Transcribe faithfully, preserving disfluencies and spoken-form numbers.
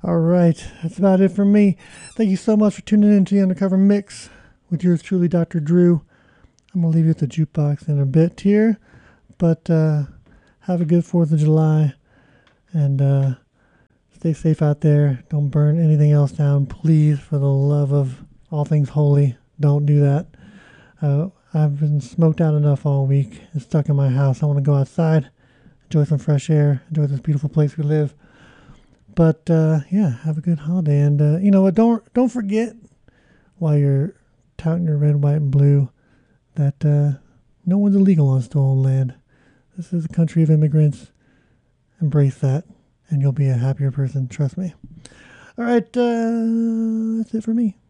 All right, that's about it from me. Thank you so much for tuning in to the Undercover Mix with yours truly, Doctor Drew. I'm going to leave you at the jukebox in a bit here, but uh, have a good fourth of July, and uh, stay safe out there. Don't burn anything else down, please, for the love of all things holy. Don't do that. Uh, I've been smoked out enough all week and stuck in my house. I want to go outside, enjoy some fresh air, enjoy this beautiful place we live. But uh, yeah, have a good holiday, and uh, you know what? Don't don't forget while you're touting your red, white, and blue that uh, no one's illegal on stolen land. This is a country of immigrants. Embrace that, and you'll be a happier person. Trust me. All right, uh, that's it for me.